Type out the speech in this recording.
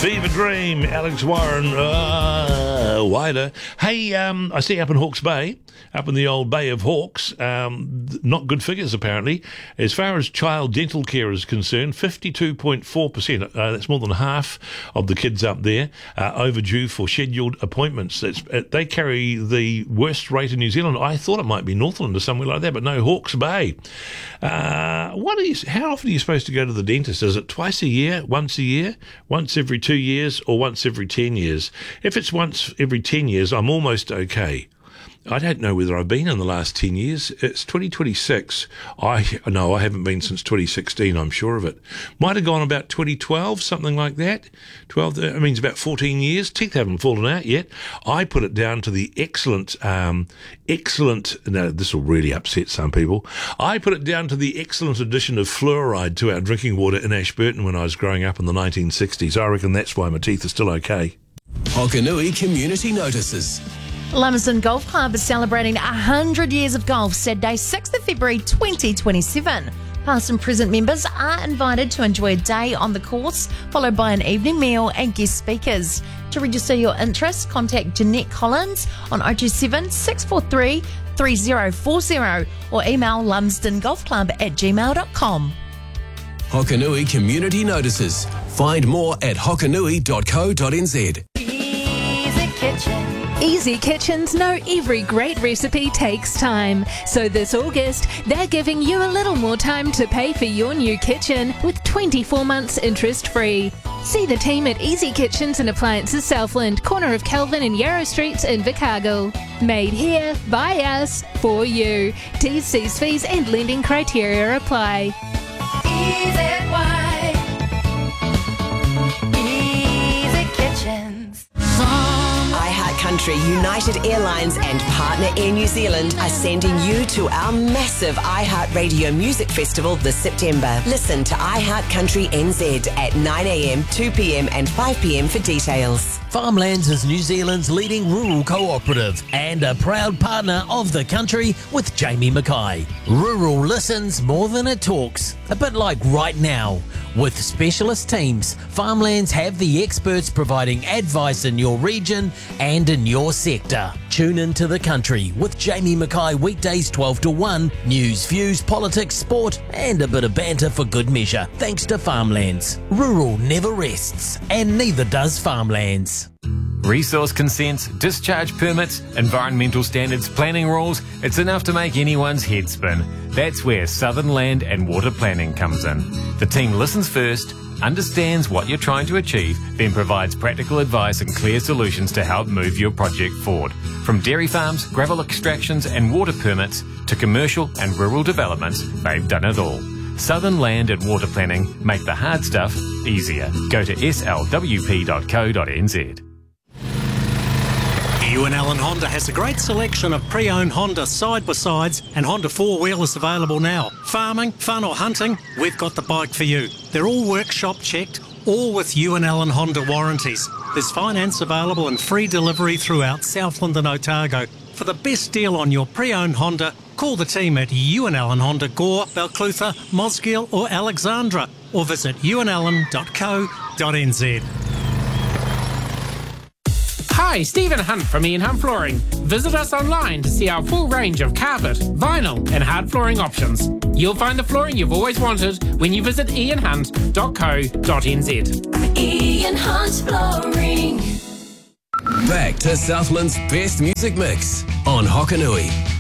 Fever Dream, Alex Warren, wider. Hey, I see up in Hawke's Bay, up in the old Bay of Hawks, not good figures apparently. As far as child dental care is concerned, 52.4%, that's more than half of the kids up there, overdue for scheduled appointments. They carry the worst rate in New Zealand. I thought it might be Northland or somewhere like that, but no, Hawke's Bay. How often are you supposed to go to the dentist? Is it twice a year, once every 2 years, or once every 10 years? If it's once every 10 years, I'm almost okay. I don't know whether I've been in the last 10 years. It's 2026. I haven't been since 2016, I'm sure of it. Might have gone about 2012, something like that. 12, that means about 14 years. Teeth haven't fallen out yet. I put it down to the excellent, no, this will really upset some people. I put it down to the excellent addition of fluoride to our drinking water in Ashburton when I was growing up in the 1960s. I reckon that's why my teeth are still okay. Hokanui Community Notices. Lumsden Golf Club is celebrating 100 years of golf Saturday, 6th of February 2027. Past and present members are invited to enjoy a day on the course, followed by an evening meal and guest speakers. To register your interest, contact Jeanette Collins on 027 643 3040 or email lumsdengolfclub@gmail.com. Hokanui Community Notices. Find more at hokanui.co.nz. Easy Kitchen. Easy Kitchens know every great recipe takes time. So this August, they're giving you a little more time to pay for your new kitchen with 24 months interest-free. See the team at Easy Kitchens and Appliances Southland, corner of Kelvin and Yarrow Streets in Invercargill. Made here, by us, for you. T's, C's, fees and lending criteria apply. Easy White. Easy Kitchens. iHeartCountry, United Airlines and partner Air New Zealand are sending you to our massive iHeartRadio Music Festival this September. Listen to iHeartCountry NZ at 9 a.m, 2 p.m. and 5 p.m. for details. Farmlands is New Zealand's leading rural cooperative and a proud partner of the country with Jamie Mackay. Rural listens more than it talks, a bit like right now. With specialist teams, Farmlands have the experts providing advice in your region and in your sector. Tune into the country with Jamie Mackay weekdays 12 to 1, news, views, politics, sport and a bit of banter for good measure. Thanks to Farmlands. Rural never rests and neither does Farmlands. Resource consents, discharge permits, environmental standards, planning rules, it's enough to make anyone's head spin. That's where Southern Land and Water Planning comes in. The team listens first, understands what you're trying to achieve, then provides practical advice and clear solutions to help move your project forward. From dairy farms, gravel extractions and water permits to commercial and rural developments, they've done it all. Southern Land and Water Planning make the hard stuff easier. Go to slwp.co.nz. Ewan Allen Honda has a great selection of pre-owned Honda side-by-sides and Honda four-wheelers available now. Farming, fun or hunting, we've got the bike for you. They're all workshop checked, all with Ewan Allen Honda warranties. There's finance available and free delivery throughout Southland and Otago. For the best deal on your pre-owned Honda, call the team at Ewan Allen Honda Gore, Balclutha, Mosgiel or Alexandra or visit ewanallen.co.nz. Hi, Stephen Hunt from Ian Hunt Flooring. Visit us online to see our full range of carpet, vinyl and hard flooring options. You'll find the flooring you've always wanted when you visit ianhunt.co.nz. Ian Hunt Flooring. Back to Southland's best music mix on Hokanui.